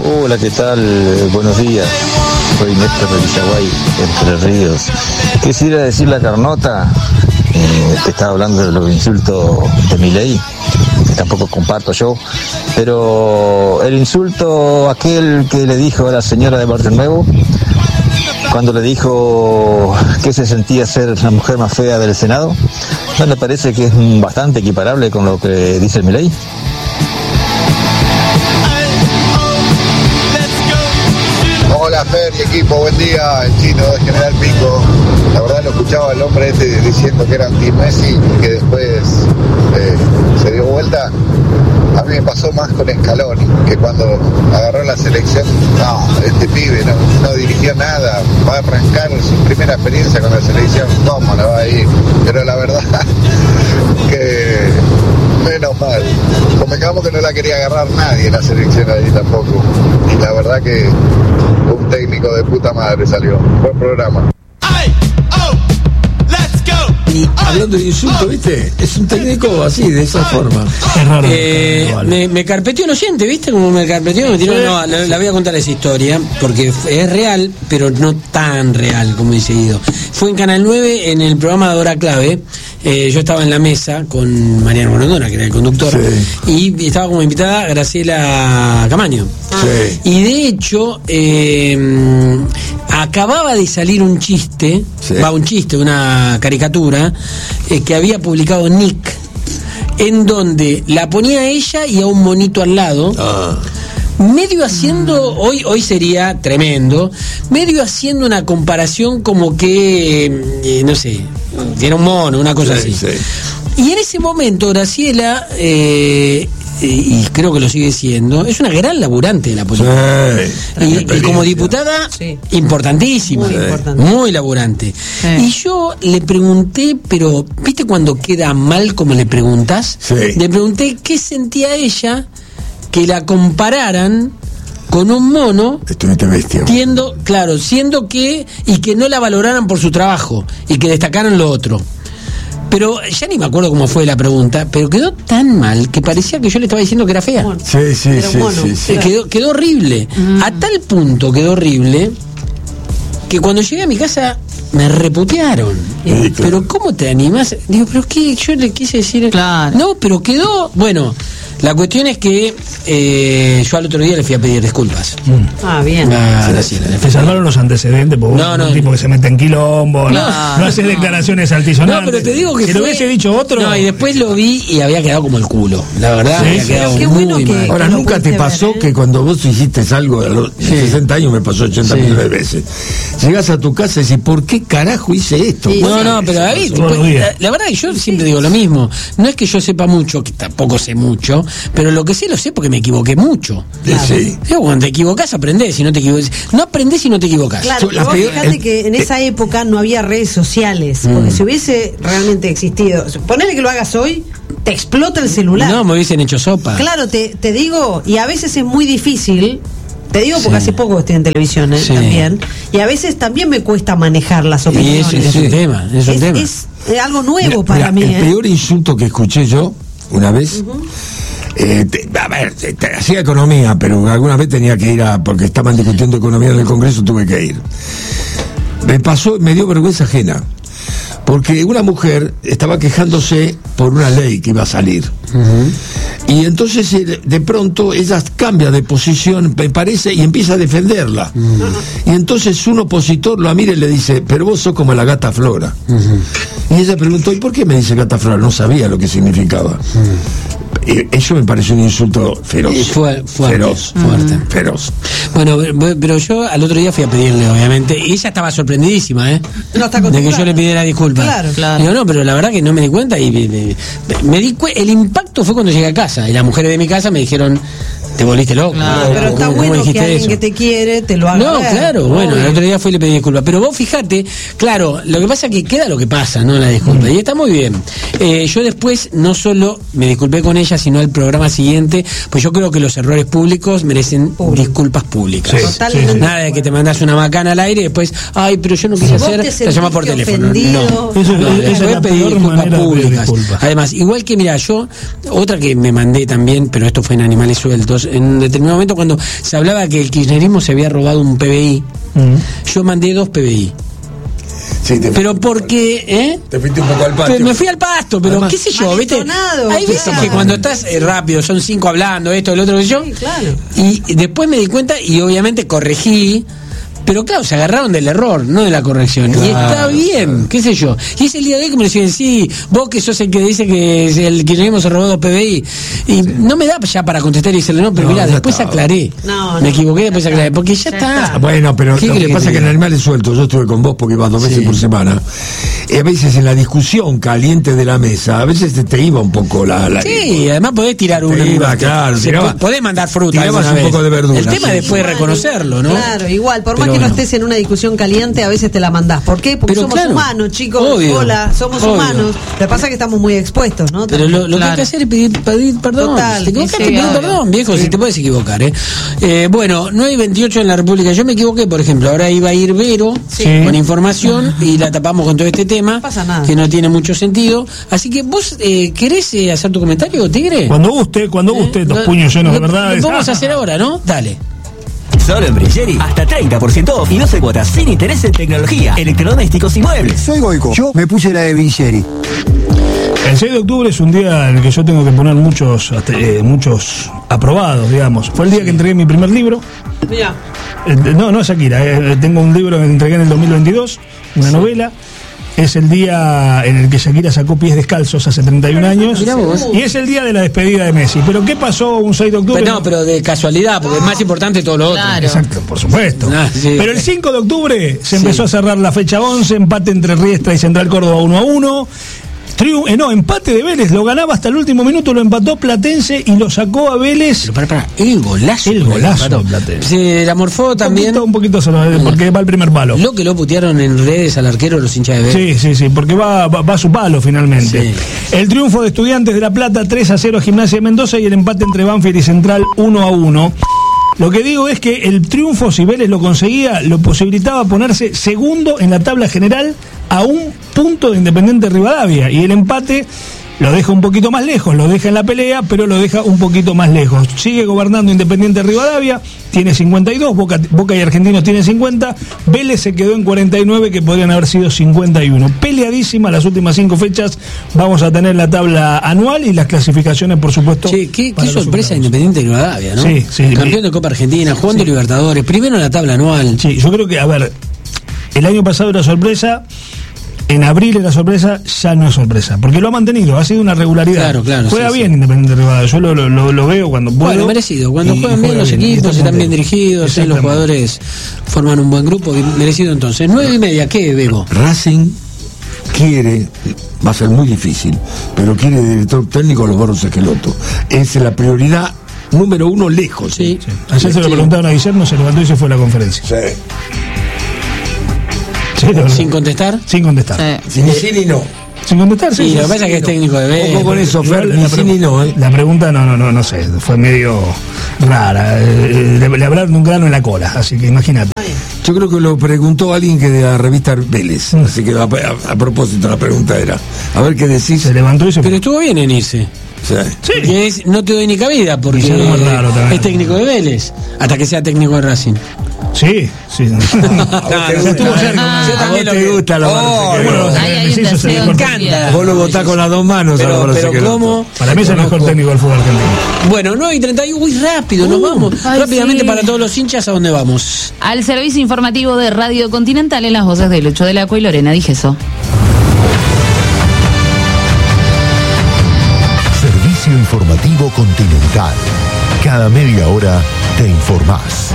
Hola, ¿qué tal? Buenos días. Soy Néstor de Villaguay, Entre Ríos. Quisiera decir la Carnota, que estaba hablando de los insultos de Milei, que tampoco comparto yo, pero el insulto aquel que le dijo a la señora de Barrio cuando le dijo que se sentía ser la mujer más fea del Senado, ¿no le parece que es bastante equiparable con lo que dice el Milei? Hola Fer y equipo, buen día, el chino de General Pico. La verdad lo escuchaba el hombre diciendo que era anti-Messi, que después se dio vuelta. A mí me pasó más con Scaloni, que cuando agarró la selección, no, este pibe no dirigió nada, va a arrancar su primera experiencia con la selección, ¿cómo la va a ir? Pero la verdad que menos mal, convengamos que no la quería agarrar nadie en la selección ahí tampoco, y la verdad que un técnico de puta madre salió. Buen programa. Y hablando de insulto, ¿viste? Es un técnico así, de esa forma. Es raro. Me carpeteó el oyente, ¿viste? Como me carpeteó, me tiró. No, la voy a contar esa historia, porque es real, pero no tan real como he seguido. Fue en Canal 9, en el programa de Hora Clave. Yo estaba en la mesa con Mariano Morondona, que era el conductor, sí. Y estaba como invitada Graciela Camaño. Sí. Y de hecho, acababa de salir un chiste, sí. Una caricatura, que había publicado Nick, en donde la ponía a ella y a un monito al lado. Medio haciendo, hoy sería tremendo, medio haciendo una comparación como que, no sé, era un mono, una cosa así. Sí. Y en ese momento Graciela, y creo que lo sigue siendo, es una gran laburante de la política. Sí. Y como diputada, sí. Importantísima, muy laburante. Sí. Y yo le pregunté, pero ¿viste cuando queda mal como le preguntás? Sí. Le pregunté qué sentía ella que la compararan con un mono, siendo que, y que no la valoraran por su trabajo y que destacaran lo otro. Pero ya ni me acuerdo cómo fue la pregunta, pero quedó tan mal que parecía que yo le estaba diciendo que era fea. Sí. Quedó horrible. A tal punto quedó horrible que cuando llegué a mi casa me reputearon. Sí, claro. Pero ¿cómo te animás? Digo, pero ¿qué? Yo le quise decir. Claro. No, pero quedó. Bueno, la cuestión es que yo al otro día le fui a pedir disculpas. Bien. Te salvaron los antecedentes, porque un tipo que se mete en quilombo, no hace declaraciones altisonantes. No, pero te digo que si lo hubiese dicho otro. No, y después lo vi y había quedado como el culo. La verdad, había quedado muy mal. Ahora, ¿nunca te pasó que cuando vos hiciste algo a los 60 años, me pasó 80.000 veces, llegás a tu casa y decís, ¿por qué carajo hice esto? No, pero David, la verdad que yo siempre digo lo mismo. No es que yo sepa mucho, que tampoco sé mucho, pero lo que sé lo sé porque me equivoqué mucho. Claro. Sí. Cuando te equivocás aprendés, si no te equivocás. No aprendés si no te equivocás. Claro, vos fíjate que en esa época no había redes sociales, porque si hubiese realmente existido, ponele que lo hagas hoy, te explota el celular. No, me hubiesen hecho sopa. Claro, te digo, y a veces es muy difícil. Te digo porque hace poco estoy en televisión también, y a veces también me cuesta manejar las opiniones. Y es un tema, es algo nuevo para mí. El peor insulto que escuché yo una vez, hacía economía, pero alguna vez tenía que ir porque estaban discutiendo economía en el Congreso, tuve que ir. Me dio vergüenza ajena, porque una mujer estaba quejándose por una ley que iba a salir. Y entonces de pronto ella cambia de posición, me parece, y empieza a defenderla. Y entonces un opositor lo mira y le dice, pero vos sos como la gata Flora. Y ella preguntó, ¿y por qué me dice gata Flora? No sabía lo que significaba. Eso me pareció un insulto feroz. Feroz. Bueno, pero yo al otro día fui a pedirle, obviamente, y ella estaba sorprendidísima, de que yo le pidiera disculpas. Claro. Digo, no, pero la verdad que no me di cuenta y me di cuenta. El impacto fue cuando llegué a casa y las mujeres de mi casa me dijeron, te volviste loco. Claro, pero está bueno que alguien que te quiere te lo haga. No, claro, bueno, el otro día fui y le pedí disculpas. Pero vos fijate, claro, lo que pasa es que queda lo que pasa, ¿no? La disculpa. Y está muy bien. Yo después no solo me disculpé con ella, sino al programa siguiente, pues yo creo que los errores públicos merecen disculpas públicas. Nada de que te mandás una macana al aire y después, ay, pero yo no quise hacer, te llamas por teléfono. No, después pedí disculpas públicas. Además, igual que, mira, yo, otra que me mandé también, pero esto fue en Animales Sueltos, en determinado momento cuando se hablaba que el kirchnerismo se había robado un PBI, yo mandé 2 PBI. Sí, pero porque te fuiste un poco al pasto. Me fui al pasto, pero qué sé yo, ¿viste? Hay veces que cuando estás rápido, son 5 hablando, esto, el otro, que yo. Sí, claro. Y después me di cuenta y obviamente corregí. Pero claro, se agarraron del error, no de la corrección. Claro, y está bien, qué sé yo. Y es el día de hoy que me decían, sí, vos que sos el que dice que el kirchnerismo se robó 2 PBI. Y no me da ya para contestar y decirle, no, pero mirá, después aclaré. Me equivoqué, después aclaré. Porque ya está. Bueno, pero lo que pasa es que en Animal es suelto, yo estuve con vos porque ibas 2 veces por semana. Y a veces en la discusión caliente de la mesa, a veces te iba un poco la sí, además podés tirar una. Claro, podés mandar fruta. Tirabas un poco de verdura. El tema es después reconocerlo, ¿no? Claro, igual, por más que no estés en una discusión caliente, a veces te la mandás. ¿Por qué? Porque somos humanos, chicos. Hola, somos humanos. Lo que pasa es que estamos muy expuestos, ¿no? Pero lo que hay que hacer es pedir perdón. Total, si te equivocaste, pedir perdón, viejo, si te puedes equivocar, bueno, 9:28 en la República. Yo me equivoqué, por ejemplo. Ahora iba a ir Vero con información y la tapamos con todo este tema. No pasa nada. Que no tiene mucho sentido. Así que vos, ¿querés hacer tu comentario, Tigre? Cuando guste, 2 puños llenos de verdad. Lo vamos a hacer ahora, ¿no? Dale. Solo en Brilleri, hasta 30% off y 12 cuotas sin interés en tecnología, electrodomésticos y muebles. Soy Goico, yo me puse la de Brilleri. El 6 de octubre es un día en el que yo tengo que poner muchos aprobados, digamos. Fue el día que entregué mi primer libro. Mira. No, Shakira. Tengo un libro que entregué en el 2022, una novela. Es el día en el que Shakira sacó Pies Descalzos hace 31 años. Y es el día de la despedida de Messi. ¿Pero qué pasó un 6 de octubre? Pero de casualidad, porque es más importante todo lo otro. Exacto, por supuesto. Pero el 5 de octubre se empezó a cerrar la fecha 11, empate entre Riestra y Central Córdoba 1-1. Empate de Vélez, lo ganaba hasta el último minuto, lo empató Platense y lo sacó a Vélez. Pero el golazo de Platense. Se la morfó también. Un poquito solo, porque va el primer palo. Lo que lo putearon en redes al arquero los hinchas de Vélez. Sí, porque va a su palo finalmente. Sí. El triunfo de Estudiantes de La Plata 3-0 a Gimnasia de Mendoza y el empate entre Banfield y Central 1-1. Lo que digo es que el triunfo, si Vélez lo conseguía, lo posibilitaba ponerse segundo en la tabla general a 1 punto de Independiente Rivadavia. Y el empate lo deja un poquito más lejos, lo deja en la pelea, pero lo deja un poquito más lejos. Sigue gobernando Independiente Rivadavia, tiene 52, Boca y Argentinos tienen 50, Vélez se quedó en 49, que podrían haber sido 51. Peleadísima las últimas 5 fechas, vamos a tener la tabla anual y las clasificaciones, por supuesto. Qué sorpresa Independiente Rivadavia, ¿no? Sí. Campeón de Copa Argentina, jugando Libertadores, primero en la tabla anual. Sí, yo creo que, el año pasado era sorpresa. En abril era sorpresa, ya no es sorpresa, porque lo ha mantenido, ha sido una regularidad. Claro. Juega bien Independiente Rivadavia, yo lo veo cuando puedo. Bueno, merecido, cuando juegan bien los equipos, están bien dirigidos, los jugadores forman un buen grupo, merecido entonces. 9:30, ¿qué, Bebo? Racing quiere, va a ser muy difícil, pero quiere director técnico a los Barros Esqueloto. Es la prioridad número 1 lejos. Sí. Ayer se lo preguntaron a Guillermo, se levantó y se fue a la conferencia. Sí. ¿Sin contestar? Sin contestar. Sí. Ni sí ni no. Sin contestar, sí. Lo que pasa es que es técnico de B. Ojo con eso, Fer, ni sí ni no. La pregunta no sé, fue medio rara. Le hablaron de un grano en la cola, así que imagínate. Yo creo que lo preguntó alguien que de la revista Vélez, así que a propósito la pregunta era, a ver qué decís. Se levantó y se fue. Pero estuvo bien en irse. Sí. Porque no te doy ni cabida, porque es técnico de Vélez, hasta que sea técnico de Racing. Sí. Estuvo cerca. Yo también lo que gusta me encanta. Vos lo votás con las 2 manos. Pero ¿cómo? Para mí es el mejor técnico del fútbol argentino. Bueno, 9:31, uy, rápido, nos vamos. Rápidamente para todos los hinchas, ¿a dónde vamos? Al servicio informativo de Radio Continental en las voces de Lucho Dell'Acqua y Lorena Digeso. Servicio informativo Continental. Cada media hora te informás.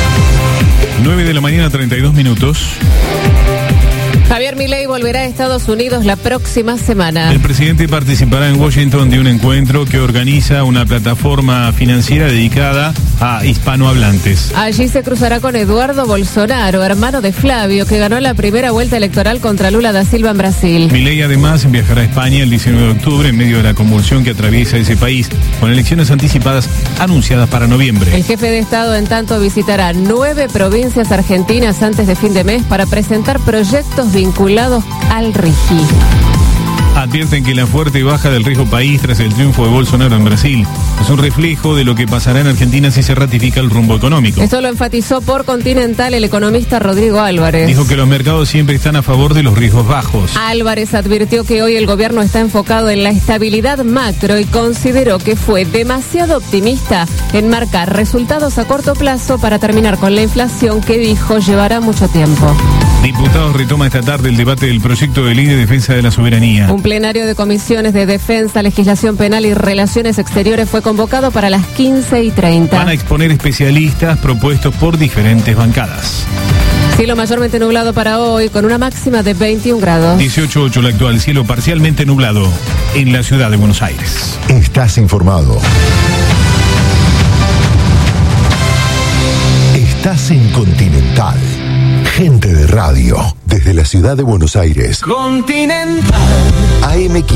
9:32 a.m. Javier Milei volverá a Estados Unidos la próxima semana. El presidente participará en Washington de un encuentro que organiza una plataforma financiera dedicada a hispanohablantes. Allí se cruzará con Eduardo Bolsonaro, hermano de Flavio, que ganó la primera vuelta electoral contra Lula da Silva en Brasil. Milei además viajará a España el 19 de octubre en medio de la convulsión que atraviesa ese país, con elecciones anticipadas anunciadas para noviembre. El jefe de Estado, en tanto, visitará 9 provincias argentinas antes de fin de mes para presentar proyectos vinculados al RIGI. Advierten que la fuerte baja del riesgo país tras el triunfo de Bolsonaro en Brasil es un reflejo de lo que pasará en Argentina si se ratifica el rumbo económico. Esto lo enfatizó por Continental el economista Rodrigo Álvarez. Dijo que los mercados siempre están a favor de los riesgos bajos. Álvarez advirtió que hoy el gobierno está enfocado en la estabilidad macro y consideró que fue demasiado optimista en marcar resultados a corto plazo para terminar con la inflación que dijo llevará mucho tiempo. Diputados retoma esta tarde el debate del proyecto de ley de defensa de la soberanía. Un plenario de comisiones de defensa, legislación penal y relaciones exteriores fue convocado para las 15:30. Van a exponer especialistas propuestos por diferentes bancadas. Cielo mayormente nublado para hoy, con una máxima de 21 grados. 18.8 la actual, cielo parcialmente nublado en la ciudad de Buenos Aires. Estás informado. Estás en Continental. Gente de radio, desde la ciudad de Buenos Aires. Continental. AM